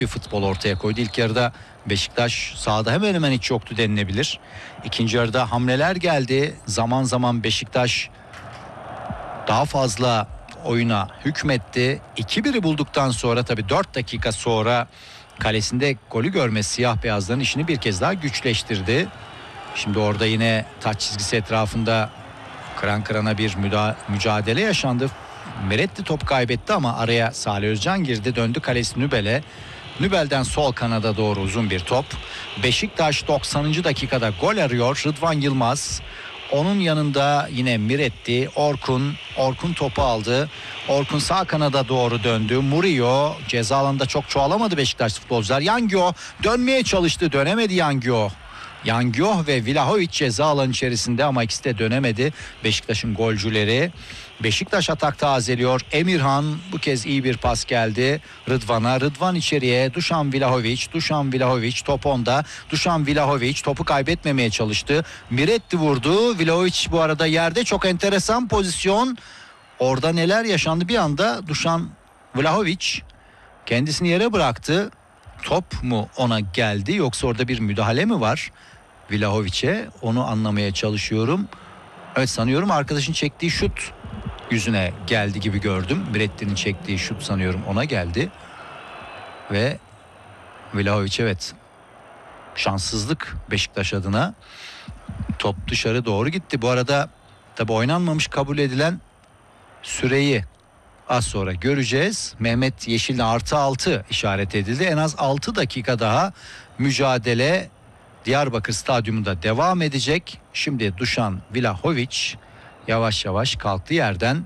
bir futbol ortaya koydu. İlk yarıda Beşiktaş sahada hemen hemen hiç yoktu denilebilir. İkinci yarıda hamleler geldi. Zaman zaman Beşiktaş daha fazla oyuna hükmetti. 2-1'i bulduktan sonra tabii 4 dakika sonra kalesinde golü görmesi siyah beyazların işini bir kez daha güçleştirdi. Şimdi orada yine taç çizgisi etrafında kıran kırana bir mücadele yaşandı. Miretti top kaybetti ama araya Salih Özcan girdi, döndü kalesi Nübel'e. Nübel'den sol kanada doğru uzun bir top. Beşiktaş 90. dakikada gol arıyor. Rıdvan Yılmaz. Onun yanında yine Miretti, Orkun topu aldı. Orkun sağ kanada doğru döndü. Murillo ceza alanında çok çoğalamadı Beşiktaş futbolcular. Yangio dönmeye çalıştı, dönemedi Yangio. Yangio ve Vlahovic ceza alanı içerisinde ama ikisi de dönemedi. Beşiktaş'ın golcüleri. Beşiktaş atak tazeliyor. Emirhan, bu kez iyi bir pas geldi Rıdvan'a. Rıdvan içeriye. Dušan Vlahovic top onda. Dušan Vlahovic topu kaybetmemeye çalıştı. Miretti vurdu. Vlahovic bu arada yerde, çok enteresan pozisyon. Orada neler yaşandı, bir anda Dušan Vlahovic kendisini yere bıraktı. Top mu ona geldi yoksa orada bir müdahale mi var Vlahovic'e, onu anlamaya çalışıyorum. Evet, sanıyorum arkadaşın çektiği şut yüzüne geldi gibi gördüm. Miretti'nin çektiği şut sanıyorum ona geldi. Ve Vlahovic, evet, şanssızlık Beşiktaş adına. Top dışarı doğru gitti. Bu arada tabi oynanmamış kabul edilen süreyi az sonra göreceğiz. Mehmet Yeşil'le +6 işaret edildi. En az 6 dakika daha mücadele Diyarbakır Stadyumunda devam edecek. Şimdi Dušan Vlahovic yavaş yavaş kalktı yerden.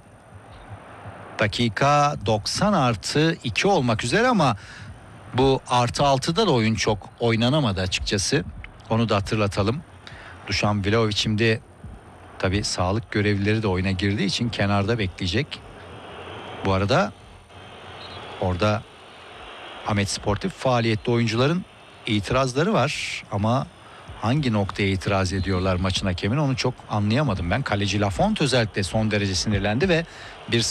Dakika 90+2 olmak üzere ama bu +6'da da oyun çok oynanamadı açıkçası. Onu da hatırlatalım. Dušan Vlahovic şimdi tabii sağlık görevlileri de oyuna girdiği için kenarda bekleyecek. Bu arada orada Ahmet Sportif faaliyette oyuncuların itirazları var ama hangi noktaya itiraz ediyorlar maçın hakemine, onu çok anlayamadım ben. Kaleci Lafont özellikle son derece sinirlendi ve bir